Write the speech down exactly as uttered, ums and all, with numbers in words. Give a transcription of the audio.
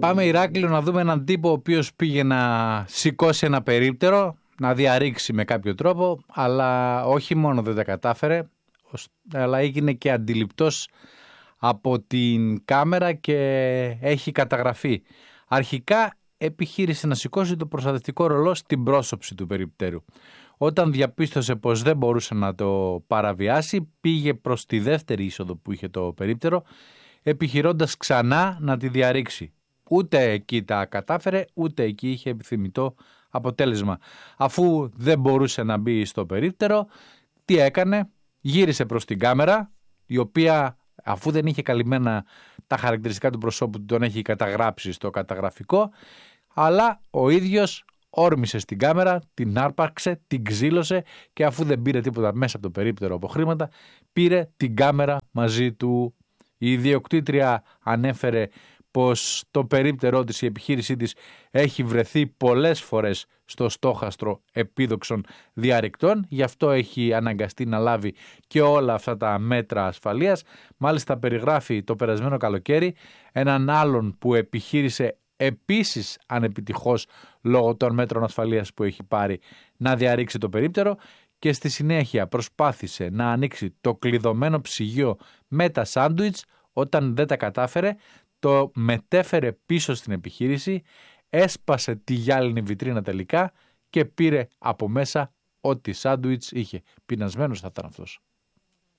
Πάμε Ηράκλειο να δούμε έναν τύπο ο οποίος πήγε να σηκώσει ένα περίπτερο, να διαρρήξει με κάποιο τρόπο, αλλά όχι μόνο δεν τα κατάφερε, αλλά έγινε και αντιληπτός από την κάμερα και έχει καταγραφεί. Αρχικά επιχείρησε να σηκώσει το προστατευτικό ρολό στην πρόσωψη του περιπτέρου. Όταν διαπίστωσε πως δεν μπορούσε να το παραβιάσει, πήγε προς τη δεύτερη είσοδο που είχε το περίπτερο, επιχειρώντας ξανά να τη διαρρήξει. Ούτε εκεί τα κατάφερε, ούτε εκεί είχε επιθυμητό αποτέλεσμα. Αφού δεν μπορούσε να μπει στο περίπτερο, τι έκανε? Γύρισε προς την κάμερα, η οποία αφού δεν είχε καλυμμένα τα χαρακτηριστικά του προσώπου του, τον έχει καταγράψει στο καταγραφικό, αλλά ο ίδιος όρμησε στην κάμερα, την άρπαξε, την ξύλωσε και αφού δεν πήρε τίποτα μέσα από το περίπτερο από χρήματα, πήρε την κάμερα μαζί του. Η ιδιοκτήτρια ανέφερε πως το περίπτερό της, η επιχείρησή της, έχει βρεθεί πολλές φορές στο στόχαστρο επίδοξων διαρρηκτών, γι' αυτό έχει αναγκαστεί να λάβει και όλα αυτά τα μέτρα ασφαλείας. Μάλιστα περιγράφει το περασμένο καλοκαίρι έναν άλλον που επιχείρησε επίσης ανεπιτυχώς λόγω των μέτρων ασφαλείας που έχει πάρει να διαρρήξει το περίπτερο και στη συνέχεια προσπάθησε να ανοίξει το κλειδωμένο ψυγείο με τα σάντουιτς. Όταν δεν τα κατάφερε, το μετέφερε πίσω στην επιχείρηση, έσπασε τη γυάλινη βιτρίνα τελικά και πήρε από μέσα ό,τι σάντουιτς είχε. Πεινασμένος θα ήταν αυτός.